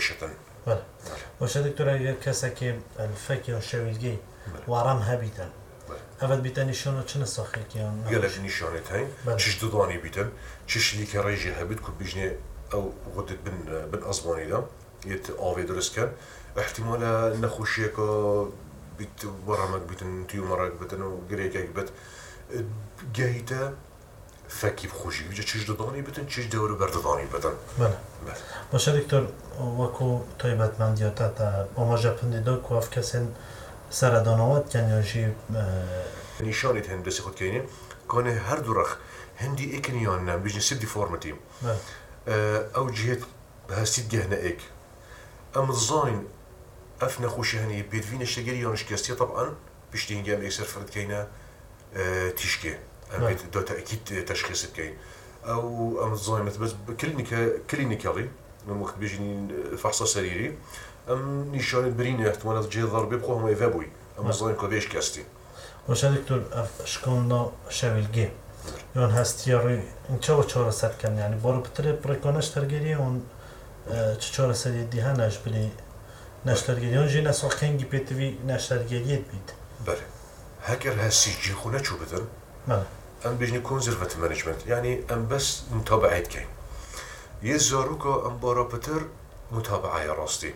باشتن. بله. باشه دکتر اگر کسی که الفک یا شویلگی وارم هبیتن. اول بیتن نشانه چه نسخه کیان؟ گلش نشانه تاین. چش دودانی بیتن. چش لیک رایجی هبید که بیشنه او قدرت بن أزماني ده يت آوی درست کن احتمالا نخوشیه که بیت ورامک بیتن تیومرک بیتن و گریگک بیت جهیته فکیب خوشی بیچه چش دادانی بیتن چش دور بردادانی بیتن. بله. باشه دکتر وکو تایبت من دیاتا تا آماجه پندیده که اف کسین سردانوات کن یا جی نشانی تهم دستی خود کنیم کنه هر دو رخ هندی اکنیان نم بیشتر سب دیفورمتی. او جهت هستید جهنه ایک. ام الظاهر اف نخوشي هني بيدفين الشجري يونش كاستي طبعا بيشتين جام يكسر فرد كينا تشكي ام بيت دوتا اكيد تشخيص كاين او ام الظاهر بس كلينيكالي من وقت بيجي فحص سريري ام نشان برين احتمال جهه ضربه بخو هم يفابوي ام الظاهر كوبيش كاستي وش دكتور اشكالنا شاويلجي يون هستياري ان چهار سر كان يعني بارو بتر بريكونش ترجري اون چهار سر دي هناش بلي نشترگیری اون جینا ساختنگی پیتوی نشترگیریت بید. بله. هکر هستی جی خونه چو بدن. بله. ام بيجني كونزرفاتيف مانجمنت يعني ام بس متابعه كاين يزاروكا ام بارابتر متابعه يا راستي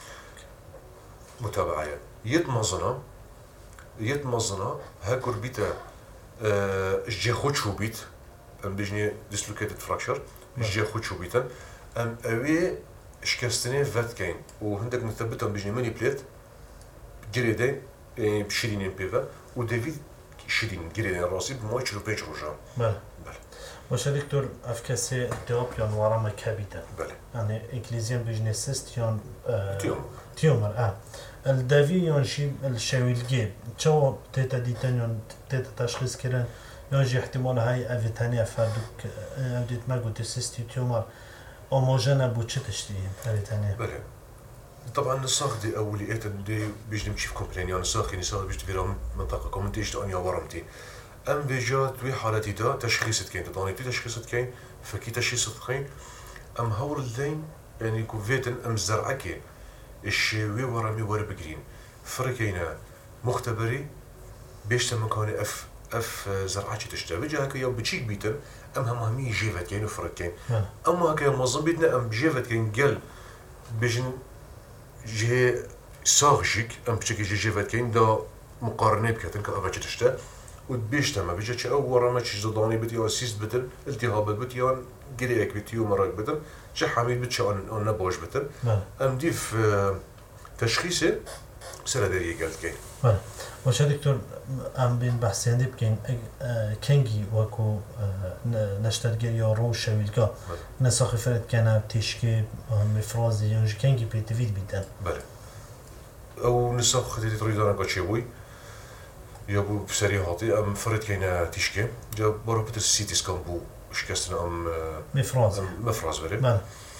متابعه يتمزنا هاكر بيتا جي خوتشو بيت ام بيجني ديسلوكيتد فراكشر جي خوتشو بيتا ام اوي شكستني فات كاين وهندك مثبتهم بيجني مانيبليت جريدين بشيرين بيفا وديفيد شدين جريدين راسي بماي چلو پنج روزا. بله. باشه دکتر افکسی التهاب یا ورم کبیده. بله. یعنی انگلیزی بيجني سيست یا تيومر. الدوی یا شی الشویلگی چه تیتا دیتن یا تیتا تشخیص کردن یا جی احتمال های اویتانی افردوک اودیت مگوتی سیستی تيومر اموجنا بوچه تشتیه اویتانی. بله. طبعا النساخ دي اوليات دي بيجي نمشي في كومبلين يعني نساخ بيجي في منطقه كومنتيج انيا ورمتي ام بيجات وي حالتي دا تشخيصت كاين تضانيتي تشخيصت كاين فكي تشخيصت كاين ام هور اللين يعني كوفيتن ام زرعكي الشوي ورمي ور بجرين فركينا مختبري بيشت مكاني اف زرعتي تشتبه جاك يا بتشيك بيتن ام همامي جيفت كاين وفرك كاين اما هكا منظم بيتنا ام جيفت كاين قال بيجن جه ساغشيك ام بشكل جيفات كاين دا مقارنه بكاتن كافاجي تشتا وبيشتا ما بيجاتش اول ما تشي ضاني بتي او سيست بدل التهاب بتي او جريك بتي ومرق بدل جا حميد بتش اون نبوش بدل ام دي في تشخيصه سنه دي قالت كاين بله واش دكتور ام بين بحثين دي بكين كينجي وكو نشترجي يا رو شويلكا نساخ فرد كان بتشكي مفرازي يعني كينجي بيتفيد بيتن بله او نساخ دي تريدون قاتشيوي يابو بسري هاتي ام فرد كاين تشكي جا برو بتر سيتي سكان بو شكستنا ام مفراز بله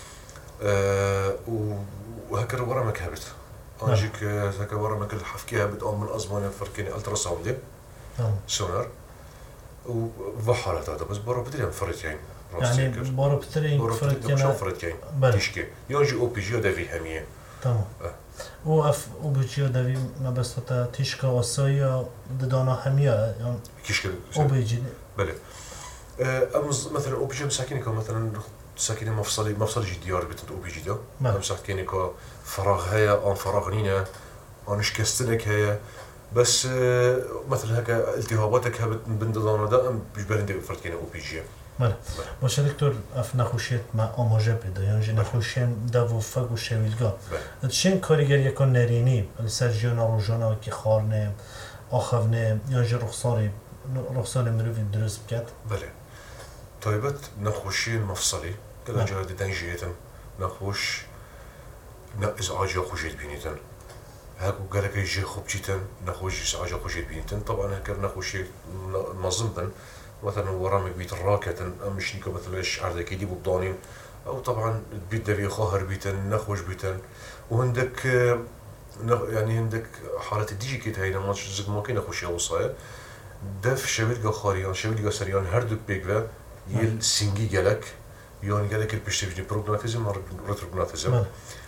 وهكذا ورا ما كهبت أجيك هكا ورا ما كل حفكيها بتقوم من أزمان فركيني ألترا ساوندي سونار وفحالات هذا بس برا بدري فرت يعني برا بدري فرت كاين تشكي يونجي أو بي جي دافي همية تمام وأف أو بي جي دافي ما بس فتا تشكا وصايا ددانا همية يعني كيشكا أو بي جي بله مثلا أو بي جي مساكيني مثلا ساكنه مفصلي ديار بتن او بي جي دا ام ساكنه كا فراغ هيا ان فراغ نينا ان شكستنك هيا بس مثلا هكا التهاباتك هبت بندضانه دا ام بجبرين فرد كاين او بي جي بله باشه دكتور اف نخوشیت ما آماجه بده یعنی نخوشیم دو فگو شویلگا چین کارگر یکان نرینی سرجیانا روزانا که خارنه آخونه یعنی رخصان مروی درست بکد بله طيبت نخوشي مفصلي كلا جرى دنجيتن نخوش ازعاج خوشيت بينيتن هاكو قالك يجي خوبجيتن نخوش ازعاج خوشيت بينيتن طبعا هكر نخوشي منظمتن مثلا ورامك بيت الراكتن مش نيكو مثلا عرضك يجيبوا بضانين او طبعا بيت دبي خاهر بيتن نخوش بيتن وهندك يعني عندك حالة الديجي كيت هاي ماتش زق ما كاين نخوشي وصايا دف شويلقا خاريان شويلقا سريان هردوك بيكوا يل سنجي جالك يون جالك البشتي بروجناتيزم أو ريتروجناتيزم